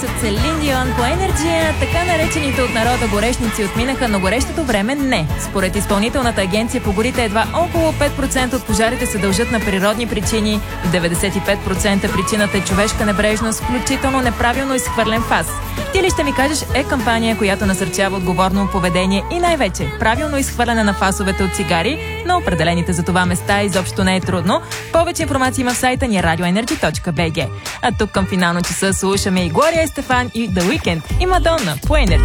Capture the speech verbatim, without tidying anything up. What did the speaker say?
с Селин Дион по Енерджия. Така наречените от народа горешници отминаха, но горещото време не. Според Изпълнителната агенция по горите едва около пет процента от пожарите се дължат на природни причини. В деветдесет и пет процента причината е човешка небрежност, включително неправилно изхвърлен фас. Ти ли ще ми кажеш е кампания, която насърчава отговорно поведение и най-вече правилно изхвърляне на фасовете от цигари на определените за това места. Изобщо не е трудно. Повече информация има в сайта ни радио енерджи точка би джи. А тук към финално часа слушаме и Глория Естефан и The Weeknd и Мадонна по Енерджи.